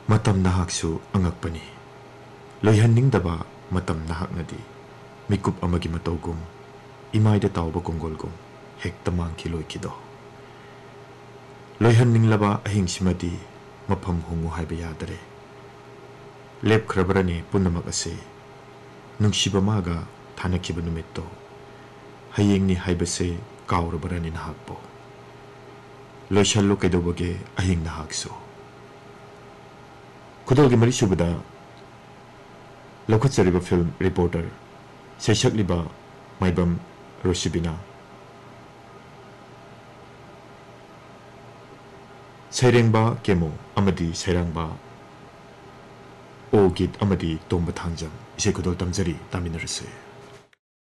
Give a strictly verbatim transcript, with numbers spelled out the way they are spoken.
Matam nahaksu angakpani. Loihaningdaba matam nahaknadi. Mikup amagi matawgum. Imayda tawba konggolgum. Hekta mangki loikido. Loihaninglaba ahingsimadi mapam hungu haiba yadare. Lepkrabarani punamak ase. Nungsiba maga thanakiba numitto. Hayengni haibase kaurabarani nahakpo. Loishallo kaidobage ahing nahaksu. Kudolgi mari subada Lokhatsariba film reporter Seshakliba Maibam Roshibina Sairengba Kemo Amadi Sairangba O Git Amadi Tomba Thangjam Ise Kudol Tamjari Taminarase